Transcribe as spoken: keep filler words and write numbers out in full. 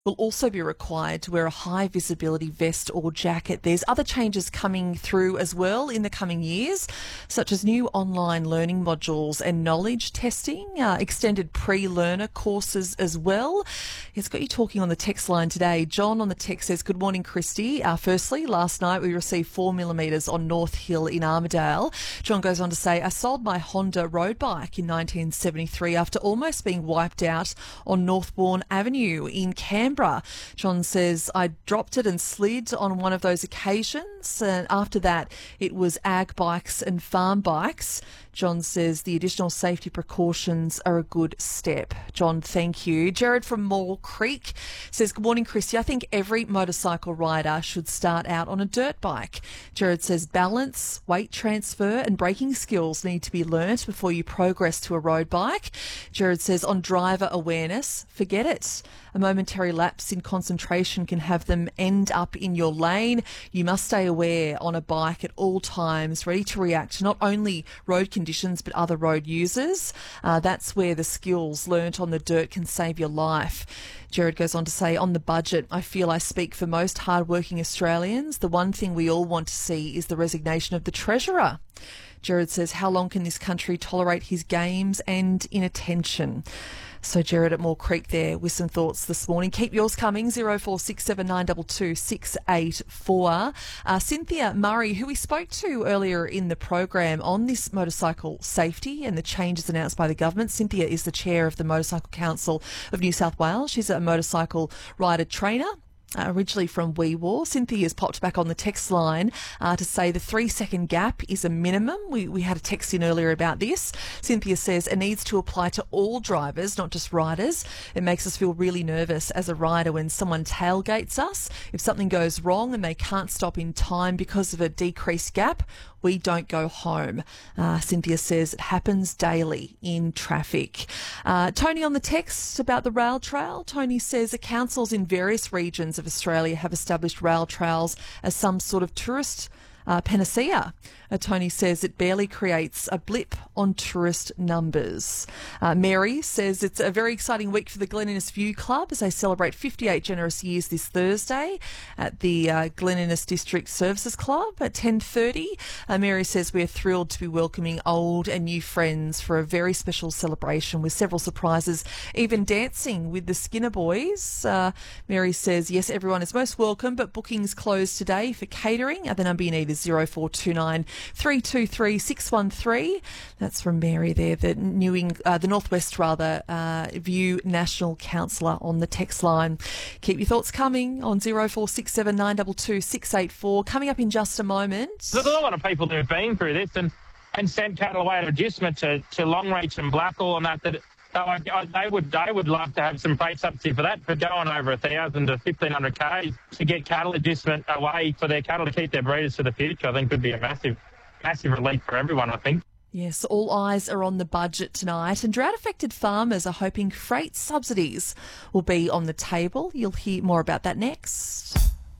will also be required to wear a high visibility vest or jacket. There's other changes coming through as well in the coming years, such as new online learning modules and knowledge testing, uh, extended pre-learner courses as well. It's got you talking on the text line today. John on the text says, good morning, Christy. Uh, firstly, last night we received four millimetres on North Hill in Armidale. John goes on to say, I sold my Honda road bike in nineteen seventy-three after almost being wiped out on Northbourne Avenue in Canberra. John says, I dropped it and slid on one of those occasions, and after that it was ag bikes and farm bikes. John says the additional safety precautions are a good step. John, thank you. Jared from Mall Creek says, good morning, Christy. I think every motorcycle rider should start out on a dirt bike. Jared says balance, weight transfer and braking skills need to be learnt before you progress to a road bike. Jared says on driver awareness, forget it. A momentary lapse in concentration can have them end up in your lane. You must stay aware on a bike at all times, ready to react to not only road conditions but other road users. Uh, that's where the skills learnt on the dirt can save your life. Jared goes on to say, on the budget, I feel I speak for most hard-working Australians. The one thing we all want to see is the resignation of the Treasurer. Jared says, how long can this country tolerate his games and inattention? So Jared at Moore Creek there with some thoughts this morning. Keep yours coming, zero four six seven nine two two six eight four. Uh, Cynthia Murray, who we spoke to earlier in the program on this motorcycle safety and the changes announced by the government. Cynthia is the chair of the Motorcycle Council of New South Wales. She's a motorcycle rider trainer. Uh, originally from Wee War. Cynthia's popped back on the text line uh, to say the three-second gap is a minimum. We, we had a text in earlier about this. Cynthia says it needs to apply to all drivers, not just riders. It makes us feel really nervous as a rider when someone tailgates us. If something goes wrong and they can't stop in time because of a decreased gap, we don't go home. Uh, Cynthia says it happens daily in traffic. Uh, Tony on the text about the rail trail. Tony says the councils in various regions of Australia have established rail trails as some sort of tourist Uh, panacea. Uh, Tony says it barely creates a blip on tourist numbers. Uh, Mary says it's a very exciting week for the Glen Innes View Club as they celebrate fifty-eight generous years this Thursday at the uh, Glen Innes District Services Club at ten thirty. Uh, Mary says we're thrilled to be welcoming old and new friends for a very special celebration with several surprises, even dancing with the Skinner Boys. Uh, Mary says, yes, everyone is most welcome, but bookings closed today for catering. Uh, the number you need is zero four two nine three two three six one three. That's from Mary there, the New Eng- uh, the Northwest rather uh, View National Councillor on the text line. Keep your thoughts coming on zero four six seven nine two two six eight four. Coming up in just a moment. There's a lot of people that have been through this and, and sent cattle away at adjustment to, to Longreach and Blackall and that, that so I, I, they would they would love to have some freight subsidy for that, for going over a thousand to fifteen hundred k's to get cattle adjustment away for their cattle to keep their breeders for the future. I think would be a massive, massive relief for everyone, I think. Yes, all eyes are on the budget tonight, and drought-affected farmers are hoping freight subsidies will be on the table. You'll hear more about that next.